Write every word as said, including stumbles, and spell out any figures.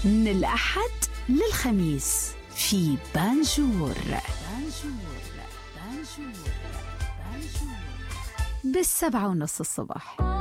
من الأحد للخميس في بانجور. بانجور بانجور بانجور بالسبعة ونص الصبح.